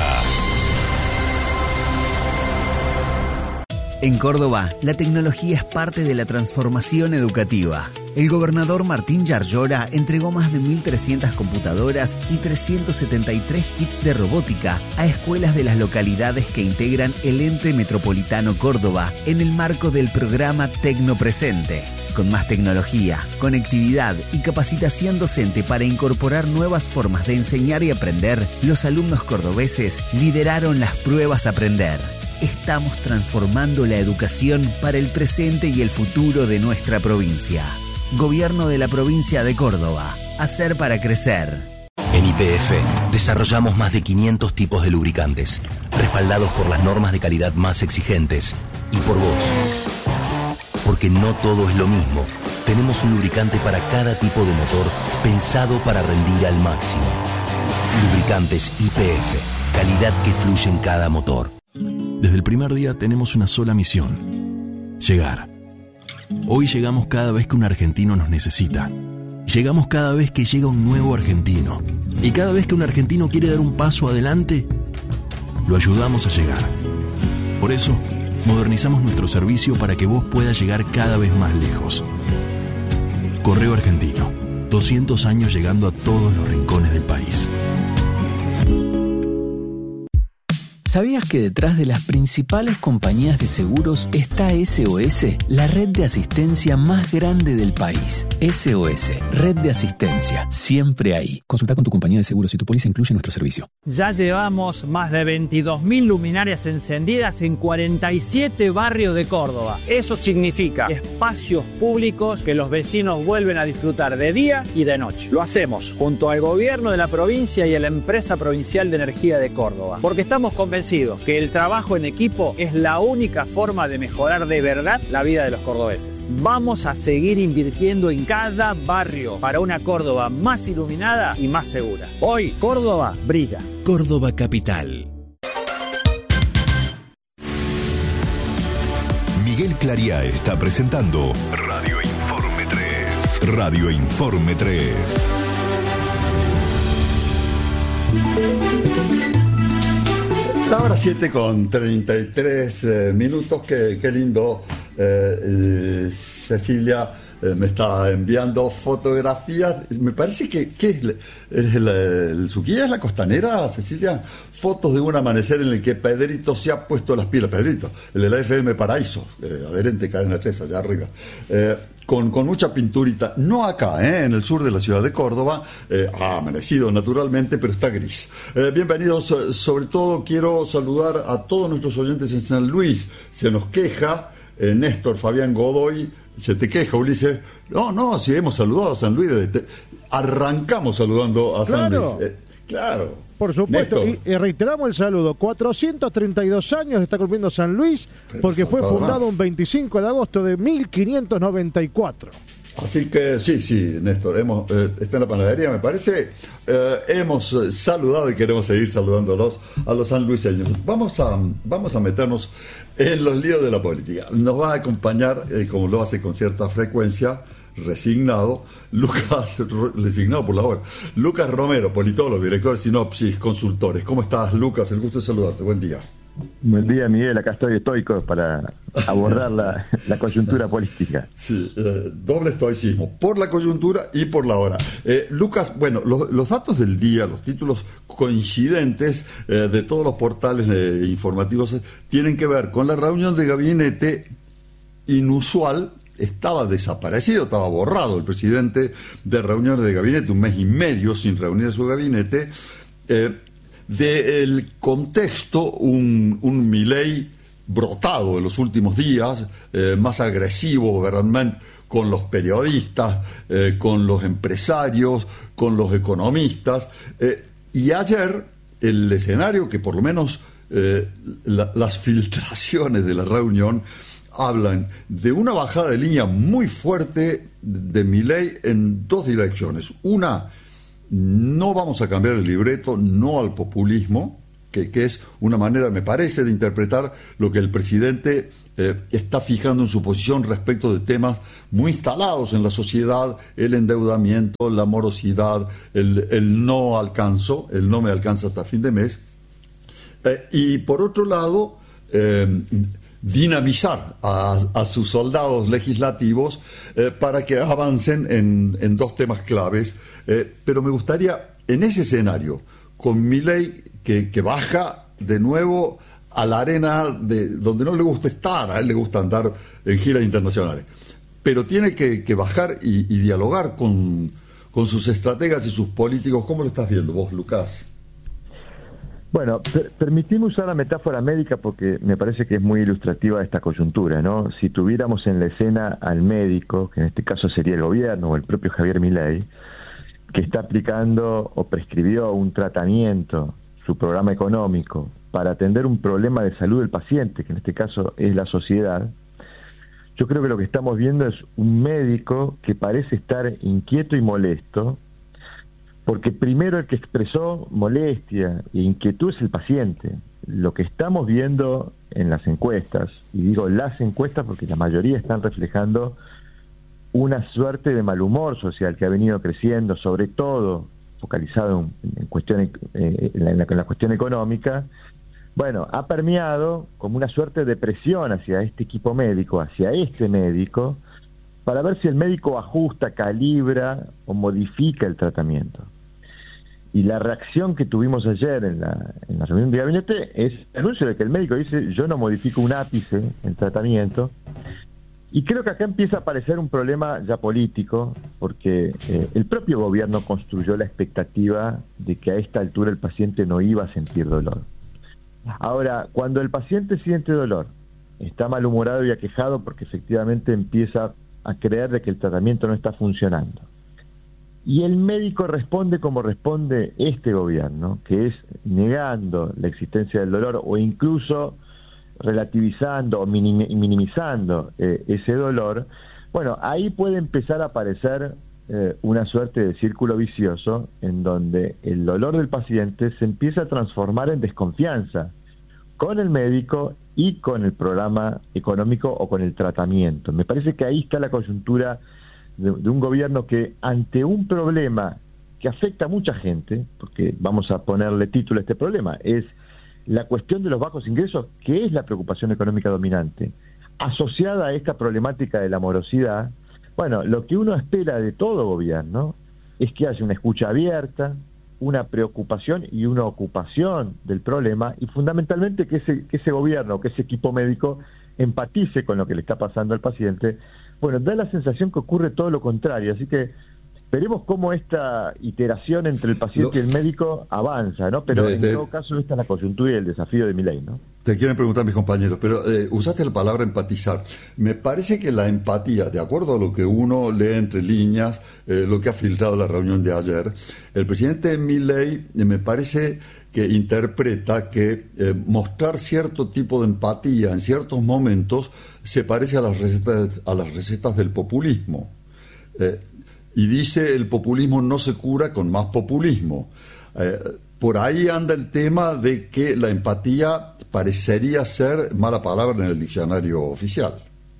En Córdoba, la tecnología es parte de la transformación educativa. El gobernador Martín Yarlora entregó más de mil trescientas computadoras y trescientos setenta y tres kits de robótica a escuelas de las localidades que integran el ente metropolitano Córdoba en el marco del programa Tecnopresente. Con más tecnología, conectividad y capacitación docente para incorporar nuevas formas de enseñar y aprender, los alumnos cordobeses lideraron las pruebas Aprender. Estamos transformando la educación para el presente y el futuro de nuestra provincia. Gobierno de la provincia de Córdoba. Hacer para crecer. En Y P F desarrollamos más de quinientos tipos de lubricantes, respaldados por las normas de calidad más exigentes y por vos. Porque no todo es lo mismo. Tenemos un lubricante para cada tipo de motor pensado para rendir al máximo. Lubricantes Y P F. Calidad que fluye en cada motor. Desde el primer día tenemos una sola misión: llegar. Hoy llegamos cada vez que un argentino nos necesita. Llegamos cada vez que llega un nuevo argentino. Y cada vez que un argentino quiere dar un paso adelante, lo ayudamos a llegar. Por eso, modernizamos nuestro servicio para que vos puedas llegar cada vez más lejos. Correo Argentino. doscientos años llegando a todos los rincones del país. ¿Sabías que detrás de las principales compañías de seguros está S O S, la red de asistencia más grande del país? S O S, red de asistencia, siempre ahí. Consulta con tu compañía de seguros si tu póliza incluye nuestro servicio. Ya llevamos más de veintidós mil luminarias encendidas en cuarenta y siete barrios de Córdoba. Eso significa espacios públicos que los vecinos vuelven a disfrutar de día y de noche. Lo hacemos junto al gobierno de la provincia y a la empresa provincial de energía de Córdoba, porque estamos convencidos convencidos que el trabajo en equipo es la única forma de mejorar de verdad la vida de los cordobeses. Vamos a seguir invirtiendo en cada barrio para una Córdoba más iluminada y más segura. Hoy, Córdoba brilla. Córdoba Capital. Miguel Clariá está presentando Radio Informe tres. Radio Informe tres. La hora siete con treinta y tres eh, minutos. Qué, qué lindo. Eh, eh, Cecilia eh, me está enviando fotografías. Me parece que, que es, es el, el Suquilla, es la costanera, Cecilia. Fotos de un amanecer en el que Pedrito se ha puesto las pilas. Pedrito, el de la F M Paraíso, eh, adherente cadena tres allá arriba. Eh, Con, con mucha pinturita, no acá, ¿eh? En el sur de la ciudad de Córdoba, eh, ha amanecido naturalmente, pero está gris. Eh, bienvenidos, eh, sobre todo quiero saludar a todos nuestros oyentes en San Luis. Se nos queja eh, Néstor Fabián Godoy, se te queja Ulises. No, no, si hemos saludado a San Luis, desde, arrancamos saludando a claro. San Luis. Eh, claro. Por supuesto, y, y reiteramos el saludo. cuatrocientos treinta y dos años está cumpliendo San Luis, pero porque fue fundado más. Un veinticinco de agosto de mil quinientos noventa y cuatro. Así que sí, sí, Néstor, hemos, eh, está en la panadería, me parece. Eh, hemos eh, saludado y queremos seguir saludándolos a los sanluiseños. Vamos a, vamos a meternos en los líos de la política. Nos va a acompañar, eh, como lo hace con cierta frecuencia, resignado, Lucas, resignado por la hora, Lucas Romero, politólogo, director de Sinopsis Consultores. ¿Cómo estás, Lucas? El gusto de saludarte. Buen día. Buen día, Miguel. Acá estoy estoico para abordar la, la coyuntura política. Sí, eh, doble estoicismo, por la coyuntura y por la hora. Eh, Lucas, bueno, los, los datos del día, los títulos coincidentes eh, de todos los portales eh, informativos eh, tienen que ver con la reunión de gabinete inusual. Estaba desaparecido, estaba borrado el presidente de reuniones de gabinete, un mes y medio sin reunir a su gabinete. Eh, del contexto, un, un Milei brotado en los últimos días, eh, más agresivo, verdaderamente, con los periodistas, eh, con los empresarios, con los economistas. Eh, y ayer, el escenario que por lo menos eh, la, las filtraciones de la reunión hablan de una bajada de línea muy fuerte de Milei en dos direcciones. Una, no vamos a cambiar el libreto, no al populismo, que, que es una manera, me parece, de interpretar lo que el presidente eh, está fijando en su posición respecto de temas muy instalados en la sociedad: el endeudamiento, la morosidad, el, el no alcanzo, el no me alcanza hasta fin de mes. Eh, y por otro lado, eh, dinamizar a, a sus soldados legislativos eh, para que avancen en, en dos temas claves. Eh, pero me gustaría, en ese escenario, con Milei que, que baja de nuevo a la arena de donde no le gusta estar, a él le gusta andar en giras internacionales, pero tiene que, que bajar y, y dialogar con, con sus estrategas y sus políticos. ¿Cómo lo estás viendo vos, Lucas? Bueno, per permitime usar la metáfora médica porque me parece que es muy ilustrativa de esta coyuntura, ¿no? Si tuviéramos en la escena al médico, que en este caso sería el gobierno o el propio Javier Milei, que está aplicando o prescribió un tratamiento, su programa económico, para atender un problema de salud del paciente, que en este caso es la sociedad, yo creo que lo que estamos viendo es un médico que parece estar inquieto y molesto, porque primero el que expresó molestia e inquietud es el paciente. Lo que estamos viendo en las encuestas, y digo las encuestas porque la mayoría están reflejando una suerte de mal humor social que ha venido creciendo, sobre todo focalizado en, en, cuestión, eh, en, la, en la cuestión económica. Bueno, ha permeado como una suerte de presión hacia este equipo médico, hacia este médico, para ver si el médico ajusta, calibra o modifica el tratamiento. Y la reacción que tuvimos ayer en la, en la reunión de gabinete es el anuncio de que el médico dice: yo no modifico un ápice el tratamiento. Y creo que acá empieza a aparecer un problema ya político, porque eh, el propio gobierno construyó la expectativa de que a esta altura el paciente no iba a sentir dolor. Ahora, cuando el paciente siente dolor, está malhumorado y aquejado porque efectivamente empieza a creer de que el tratamiento no está funcionando. y el médico responde como responde este gobierno, que es negando la existencia del dolor o incluso relativizando o minimizando eh, ese dolor, bueno, ahí puede empezar a aparecer eh, una suerte de círculo vicioso en donde el dolor del paciente se empieza a transformar en desconfianza con el médico y con el programa económico o con el tratamiento. Me parece que ahí está la coyuntura de, de un gobierno que ante un problema que afecta a mucha gente, porque vamos a ponerle título a este problema, es la cuestión de los bajos ingresos, que es la preocupación económica dominante, asociada a esta problemática de la morosidad. Bueno, lo que uno espera de todo gobierno es que haya una escucha abierta, una preocupación y una ocupación del problema, y fundamentalmente que ese, que ese gobierno, que ese equipo médico empatice con lo que le está pasando al paciente. Bueno, da la sensación que ocurre todo lo contrario, así que veremos cómo esta iteración entre el paciente lo, y el médico avanza, ¿no? Pero de, en de, todo caso esta es la coyuntura y el desafío de Milei, ¿no? Te quieren preguntar mis compañeros, pero eh, usaste la palabra empatizar. Me parece que la empatía, de acuerdo a lo que uno lee entre líneas, eh, lo que ha filtrado la reunión de ayer, el presidente Milei eh, me parece que interpreta que eh, mostrar cierto tipo de empatía en ciertos momentos se parece a las recetas, a las recetas del populismo. Eh, Y dice, el populismo no se cura con más populismo. Eh, por ahí anda el tema de que la empatía parecería ser mala palabra en el diccionario oficial.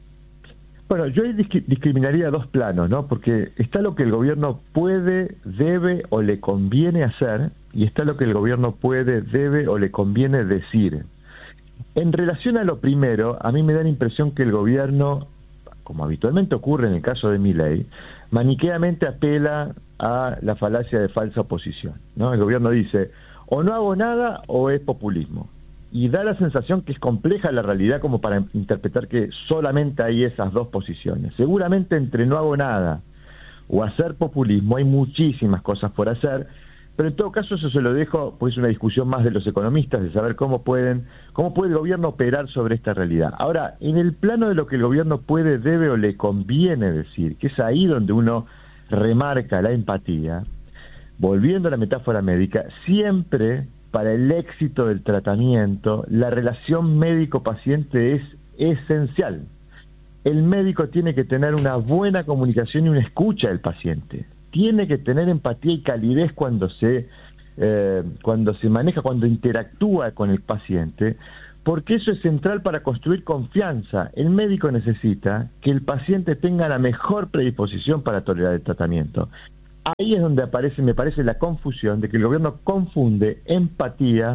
Bueno, yo ahí disc- discriminaría dos planos, ¿no? Porque está lo que el gobierno puede, debe o le conviene hacer, y está lo que el gobierno puede, debe o le conviene decir. En relación a lo primero, a mí me da la impresión que el gobierno, como habitualmente ocurre en el caso de Milei, maniqueamente apela a la falacia de falsa oposición, ¿no? El gobierno dice, o no hago nada o es populismo. Y da la sensación que es compleja la realidad como para interpretar que solamente hay esas dos posiciones. Seguramente entre no hago nada o hacer populismo hay muchísimas cosas por hacer, pero en todo caso eso se lo dejo, pues es una discusión más de los economistas, de saber cómo pueden, cómo puede el gobierno operar sobre esta realidad. Ahora, en el plano de lo que el gobierno puede, debe o le conviene decir, que es ahí donde uno remarca la empatía, volviendo a la metáfora médica, siempre para el éxito del tratamiento, la relación médico-paciente es esencial. El médico tiene que tener una buena comunicación y una escucha del paciente. Tiene que tener empatía y calidez cuando se eh, cuando se maneja, cuando interactúa con el paciente, porque eso es central para construir confianza. El médico necesita que el paciente tenga la mejor predisposición para tolerar el tratamiento. Ahí es donde aparece, me parece, la confusión de que el gobierno confunde empatía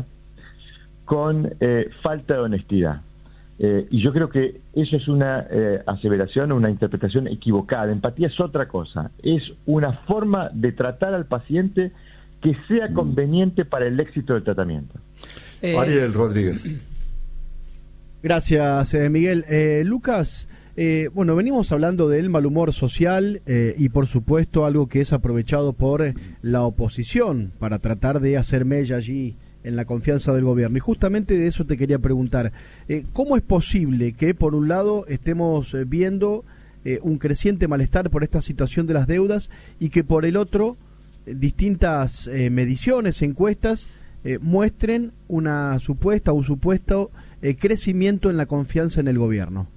con eh, falta de honestidad. Eh, y yo creo que eso es una eh, aseveración, una interpretación equivocada. Empatía es otra cosa, es una forma de tratar al paciente que sea conveniente para el éxito del tratamiento. Eh, Ariel Rodríguez. Gracias, eh, Miguel. Eh, Lucas, eh, bueno, venimos hablando del mal humor social eh, y por supuesto algo que es aprovechado por eh, la oposición para tratar de hacer mella allí en la confianza del gobierno. Y justamente de eso te quería preguntar. Eh, ¿Cómo es posible que, por un lado, estemos eh, viendo eh, un creciente malestar por esta situación de las deudas y que, por el otro, eh, distintas eh, mediciones, encuestas, eh, muestren una supuesta o un supuesto eh, crecimiento en la confianza en el gobierno?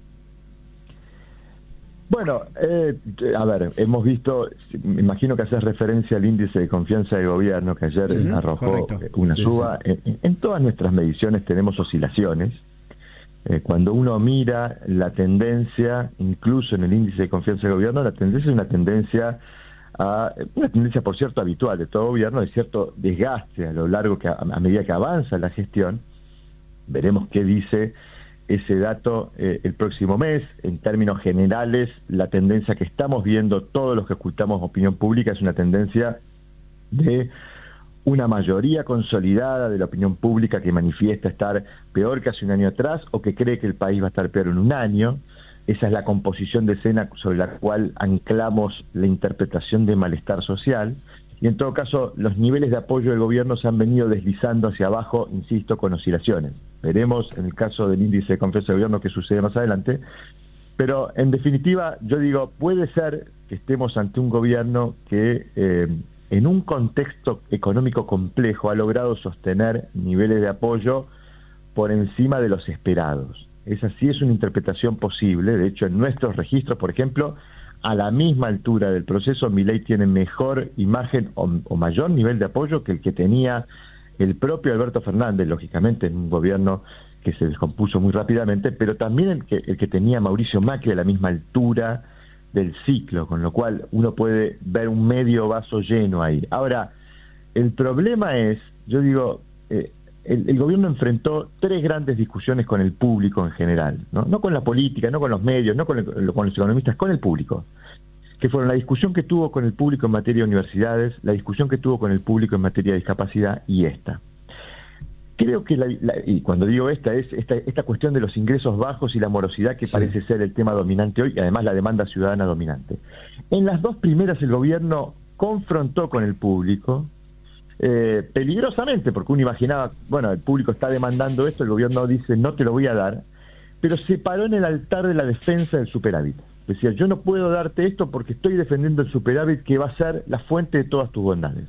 Bueno, eh, a ver, hemos visto, me imagino que haces referencia al índice de confianza del gobierno que ayer sí, arrojó correcto. una sí, suba. Sí. En, en todas nuestras mediciones tenemos oscilaciones. Eh, cuando uno mira la tendencia, incluso en el índice de confianza del gobierno, la tendencia es una tendencia, a, una tendencia por cierto habitual de todo gobierno, de cierto desgaste a lo largo que a, a medida que avanza la gestión. Veremos qué dice ese dato eh, el próximo mes. En términos generales, la tendencia que estamos viendo todos los que escuchamos opinión pública es una tendencia de una mayoría consolidada de la opinión pública que manifiesta estar peor que hace un año atrás o que cree que el país va a estar peor en un año. Esa es la composición de escena sobre la cual anclamos la interpretación de malestar social. Y en todo caso, los niveles de apoyo del gobierno se han venido deslizando hacia abajo, insisto, con oscilaciones. Veremos en el caso del índice de confianza del gobierno qué sucede más adelante. Pero, en definitiva, yo digo, puede ser que estemos ante un gobierno que eh, en un contexto económico complejo ha logrado sostener niveles de apoyo por encima de los esperados. Esa sí es una interpretación posible. De hecho, en nuestros registros, por ejemplo, a la misma altura del proceso, Milei tiene mejor imagen o, o mayor nivel de apoyo que el que tenía el propio Alberto Fernández, lógicamente en un gobierno que se descompuso muy rápidamente, pero también el que, el que tenía Mauricio Macri a la misma altura del ciclo, con lo cual uno puede ver un medio vaso lleno ahí. Ahora, el problema es, yo digo, eh, el, el gobierno enfrentó tres grandes discusiones con el público en general, ¿no? No con la política, no con los medios, no con, el, con los economistas, con el público, que fueron la discusión que tuvo con el público en materia de universidades, la discusión que tuvo con el público en materia de discapacidad y esta. Creo que, la, la, y cuando digo esta, es esta, esta cuestión de los ingresos bajos y la morosidad que sí parece ser el tema dominante hoy, y además la demanda ciudadana dominante. En las dos primeras el gobierno confrontó con el público, eh, peligrosamente, porque uno imaginaba, bueno, el público está demandando esto, el gobierno dice no te lo voy a dar, pero se paró en el altar de la defensa del superávit. Decía, yo no puedo darte esto porque estoy defendiendo el superávit que va a ser la fuente de todas tus bondades.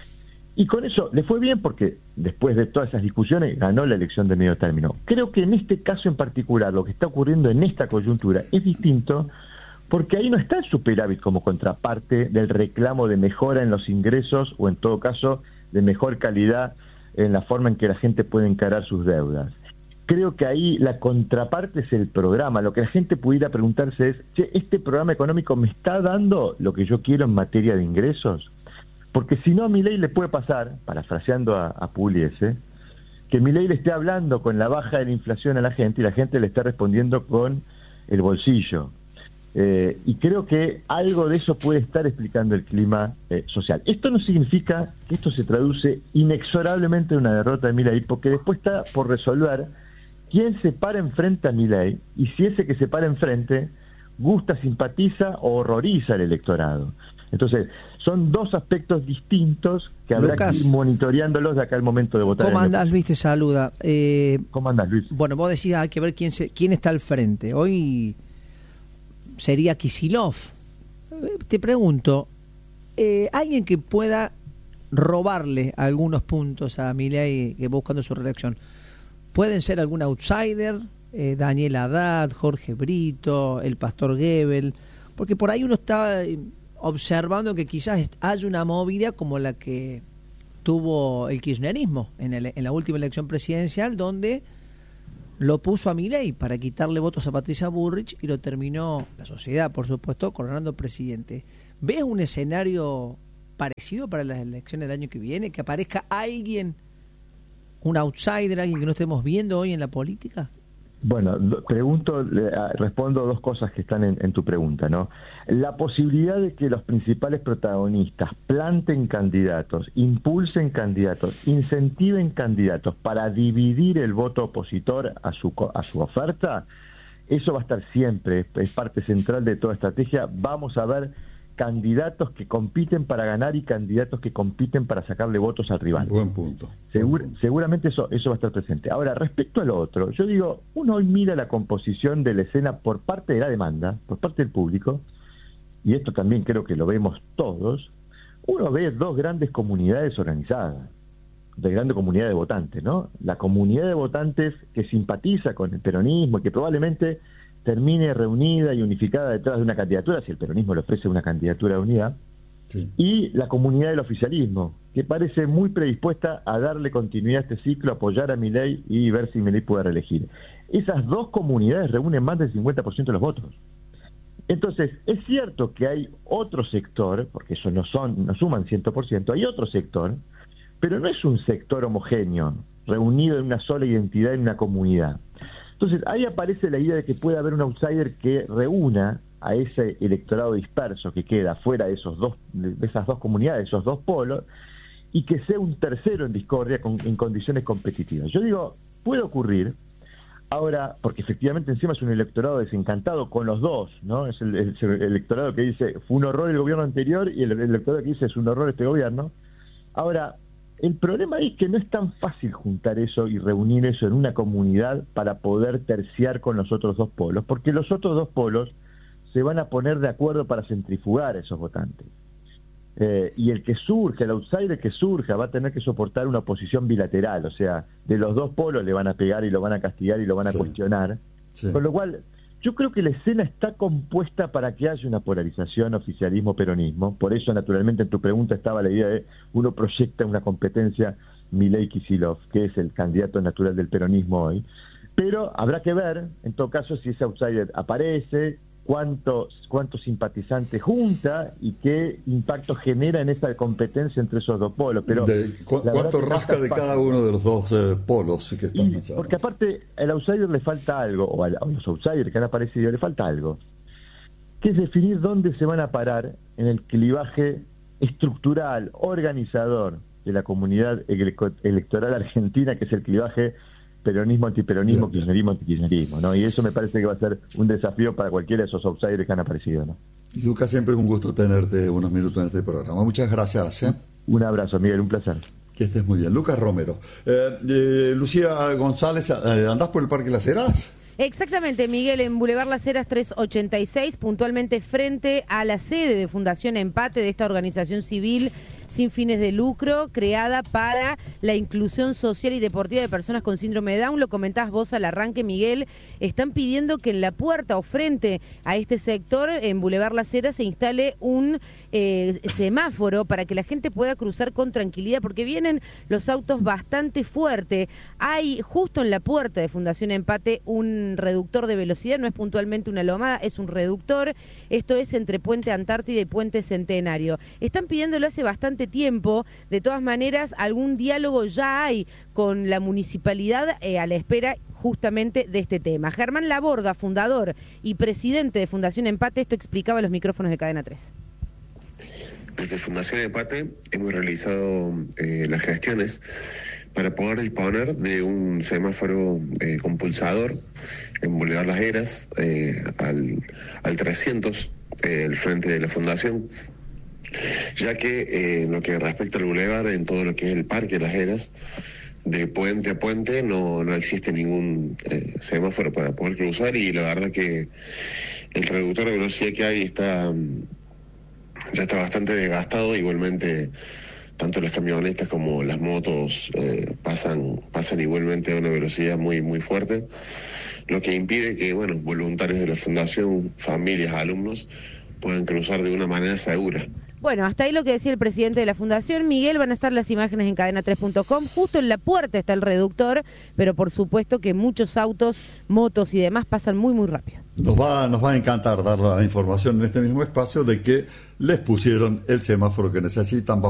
Y con eso le fue bien porque después de todas esas discusiones ganó la elección de medio término. Creo que en este caso en particular, lo que está ocurriendo en esta coyuntura es distinto porque ahí no está el superávit como contraparte del reclamo de mejora en los ingresos o en todo caso de mejor calidad en la forma en que la gente puede encarar sus deudas. Creo que ahí la contraparte es el programa. Lo que la gente pudiera preguntarse es, che, ¿este programa económico me está dando lo que yo quiero en materia de ingresos? Porque si no, a Milei le puede pasar, parafraseando a, a Pugliese, que Milei le esté hablando con la baja de la inflación a la gente y la gente le está respondiendo con el bolsillo. Eh, y creo que algo de eso puede estar explicando el clima eh, social. Esto no significa que esto se traduce inexorablemente en una derrota de Milei, porque después está por resolver quién se para enfrente a Milei y si ese que se para enfrente gusta, simpatiza o horroriza al electorado. Entonces, son dos aspectos distintos que habrá Lucas, que ir monitoreándolos de acá al momento de votar. ¿Cómo andás, Luis? Te saluda. Eh, ¿Cómo andás, Luis? Bueno, vos decías, hay que ver quién se, quién está al frente. Hoy sería Kicillof. Te pregunto, eh, ¿alguien que pueda robarle algunos puntos a Milei que buscando su reelección? ¿Pueden ser algún outsider? Eh, Daniel Haddad, Jorge Brito, el Pastor Gebel, porque por ahí uno está observando que quizás haya una movida como la que tuvo el kirchnerismo en, el, en la última elección presidencial, donde lo puso a Milei para quitarle votos a Patricia Bullrich y lo terminó la sociedad, por supuesto, coronando presidente. ¿Ves un escenario parecido para las elecciones del año que viene? ¿Que aparezca alguien, un outsider, alguien que no estemos viendo hoy en la política? Bueno, pregunto, respondo dos cosas que están en, en tu pregunta, ¿no? La posibilidad de que los principales protagonistas planten candidatos, impulsen candidatos, incentiven candidatos para dividir el voto opositor a su a su oferta, eso va a estar siempre, es parte central de toda estrategia. Vamos a ver candidatos que compiten para ganar y candidatos que compiten para sacarle votos al rival. Buen punto. Segur, seguramente eso, eso va a estar presente. Ahora, respecto a lo otro, yo digo, uno hoy mira la composición de la escena por parte de la demanda, por parte del público, y esto también creo que lo vemos todos, uno ve dos grandes comunidades organizadas, de grandes comunidades de votantes, ¿no? La comunidad de votantes que simpatiza con el peronismo y que probablemente termine reunida y unificada detrás de una candidatura, si el peronismo le ofrece una candidatura de unidad, sí. Y la comunidad del oficialismo, que parece muy predispuesta a darle continuidad a este ciclo, apoyar a Milei y ver si Milei puede reelegir. Esas dos comunidades reúnen más del cincuenta por ciento de los votos. Entonces, es cierto que hay otro sector, porque eso no son, no suman cien por ciento, hay otro sector, pero no es un sector homogéneo, reunido en una sola identidad en una comunidad. Entonces, ahí aparece la idea de que puede haber un outsider que reúna a ese electorado disperso que queda fuera de esos dos, de esas dos comunidades, esos dos polos, y que sea un tercero en discordia con, en condiciones competitivas. Yo digo, puede ocurrir, ahora, porque efectivamente encima es un electorado desencantado con los dos, ¿no? Es el, el, el electorado que dice, fue un horror el gobierno anterior, y el, el electorado que dice, es un horror este gobierno. Ahora, el problema es que no es tan fácil juntar eso y reunir eso en una comunidad para poder terciar con los otros dos polos, porque los otros dos polos se van a poner de acuerdo para centrifugar a esos votantes. Eh, y el que surge, el outsider que surja, va a tener que soportar una oposición bilateral, o sea, de los dos polos le van a pegar y lo van a castigar y lo van a sí. cuestionar. Sí. Con lo cual, yo creo que la escena está compuesta para que haya una polarización oficialismo-peronismo. Por eso, naturalmente, en tu pregunta estaba la idea de uno proyecta una competencia Milei-Kicillof, que es el candidato natural del peronismo hoy. Pero habrá que ver, en todo caso, si ese outsider aparece, cuántos cuántos simpatizantes junta y qué impacto genera en esta competencia entre esos dos polos. Pero de, cu ¿Cuánto rasca de cada uno de los dos eh, polos que están y, porque aparte, al outsider le falta algo, o a, a los outsiders que han aparecido le falta algo, que es definir dónde se van a parar en el clivaje estructural, organizador de la comunidad electoral argentina, que es el clivaje peronismo, antiperonismo, yeah, kirchnerismo, antikirchnerismo, ¿no? Y eso me parece que va a ser un desafío para cualquiera de esos outsiders que han aparecido, ¿no? Lucas, siempre es un gusto tenerte unos minutos en este programa. Muchas gracias, ¿eh? Un abrazo, Miguel, un placer. Que estés muy bien. Lucas Romero. Eh, eh, Lucía González, eh, ¿andás por el Parque Las Heras? Exactamente, Miguel, en Boulevard Las Heras trescientos ochenta y seis, puntualmente frente a la sede de Fundación Empate, de esta organización civil sin fines de lucro, creada para la inclusión social y deportiva de personas con síndrome de Down. Lo comentabas vos al arranque, Miguel. Están pidiendo que en la puerta o frente a este sector, en Boulevard Las Heras, se instale un eh, semáforo para que la gente pueda cruzar con tranquilidad, porque vienen los autos bastante fuerte. Hay justo en la puerta de Fundación Empate un reductor de velocidad, no es puntualmente una lomada, es un reductor. Esto es entre Puente Antártida y Puente Centenario. Están pidiéndolo hace bastante tiempo. De todas maneras, algún diálogo ya hay con la municipalidad eh, a la espera justamente de este tema. Germán Laborda, fundador y presidente de Fundación Empate, esto explicaba a los micrófonos de Cadena tres. Desde Fundación Empate hemos realizado eh, las gestiones para poder disponer de un semáforo eh, compulsador en Boulevard Las Heras, eh, al, al trescientos, eh, al frente de la Fundación, ya que eh, en lo que respecta al Boulevard, en todo lo que es el Parque Las Heras, de puente a puente no, no existe ningún eh, semáforo para poder cruzar, y la verdad que el reductor de velocidad que hay está ya está bastante desgastado. Igualmente, tanto las camionetas como las motos eh, pasan pasan igualmente a una velocidad muy muy fuerte, lo que impide que, bueno, voluntarios de la Fundación, familias, alumnos, puedan cruzar de una manera segura. Bueno, hasta ahí lo que decía el presidente de la Fundación. Miguel, van a estar las imágenes en cadena tres punto com. Justo en la puerta está el reductor, pero por supuesto que muchos autos, motos y demás pasan muy, muy rápido. Nos va, nos va a encantar dar la información en este mismo espacio de que les pusieron el semáforo que necesitan.